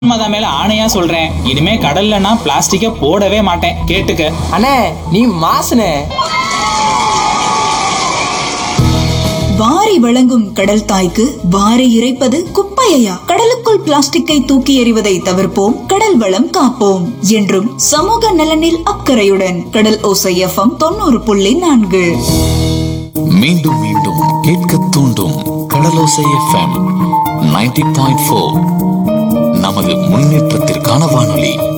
உண்மைதான் மேல ஆணையா சொல்றேன். இனிமே கடல்ல நான் பிளாஸ்டிக்க போடவே மாட்டேன். கேட்டுக்க. அண்ணே நீ மாசுனே. வாரி வழங்கும் கடல் தாய்க்கு வாரி இறைப்பது குப்பையா? கடலுக்குள் பிளாஸ்டிக்கை தூக்கி எறிவதை தவிர்ப்போம், கடல் வளம் காப்போம். என்றும் சமூக நலனில் அக்கறையுடன் கடல் ஓசை FM 90.4. மீண்டும் மீண்டும் கேட்க தூண்டும் கடலோசை FM 90.4. நமது முன்னேற்றத்திற்கான வானொலி.